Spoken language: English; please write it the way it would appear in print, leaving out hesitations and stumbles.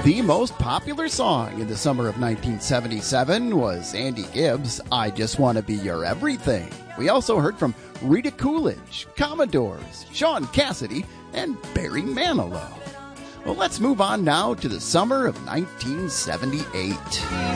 The most popular song in the summer of 1977 was Andy Gibbs' I Just Want to Be Your Everything. We also heard from Rita Coolidge, Commodores, Sean Cassidy, and Barry Manilow. Well, let's move on now to the summer of 1978.